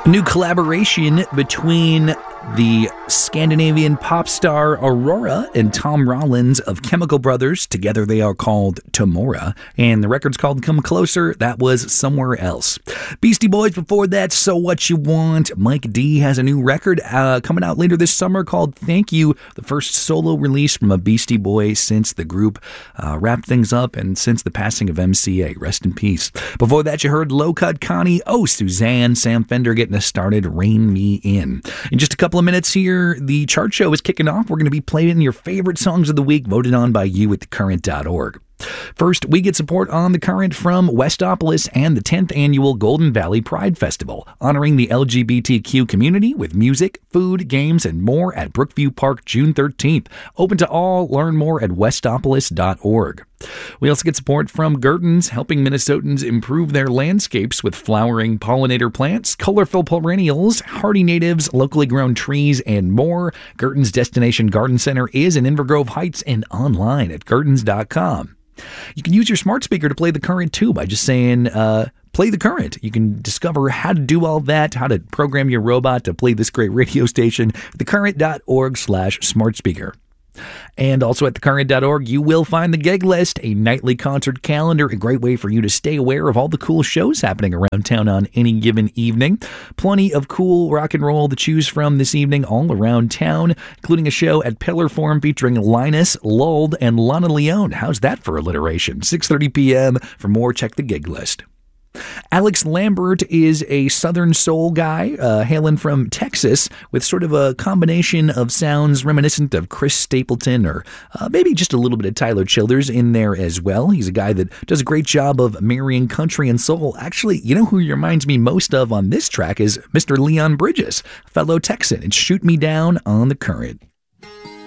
New collaboration between the Scandinavian pop star Aurora and Tom Rollins of Chemical Brothers. Together they are called Tomorrow, and the record's called Come Closer. That was Somewhere Else. Beastie Boys before that, So What You Want. Mike D has a new record coming out later this summer called Thank You, the first solo release from a Beastie Boy since the group wrapped things up and since the passing of MCA. Rest in peace. Before that, you heard Low Cut Connie, Oh Suzanne, Sam Fender getting us started, Rein Me In. In just a couple of minutes here, the chart show is kicking off. We're going to be playing your favorite songs of the week voted on by you at thecurrent.org. First, we get support on The Current from Westopolis and the 10th annual Golden Valley Pride Festival, honoring the LGBTQ community with music, food, games, and more at Brookview Park June 13th. Open to all. Learn more at westopolis.org. We also get support from Gurton's, helping Minnesotans improve their landscapes with flowering pollinator plants, colorful perennials, hardy natives, locally grown trees, and more. Gurton's Destination Garden Center is in Inver Grove Heights and online at gurtons.com. You can use your smart speaker to play The Current too by just saying, play The Current. You can discover how to do all that, how to program your robot to play this great radio station, thecurrent.org/smart speaker. And also at thecurrent.org, you will find the gig list, a nightly concert calendar, a great way for you to stay aware of all the cool shows happening around town on any given evening. Plenty of cool rock and roll to choose from this evening all around town, including a show at Pillar Forum featuring Linus, Lulled, and Lana Leone. How's that for alliteration? 6:30 p.m. For more, check the gig list. Alex Lambert is a Southern soul guy, hailing from Texas, with sort of a combination of sounds reminiscent of Chris Stapleton or maybe just a little bit of Tyler Childers in there as well. He's a guy that does a great job of marrying country and soul. Actually, you know who he reminds me most of on this track is Mr. Leon Bridges, fellow Texan. It's Shoot Me Down on The Current.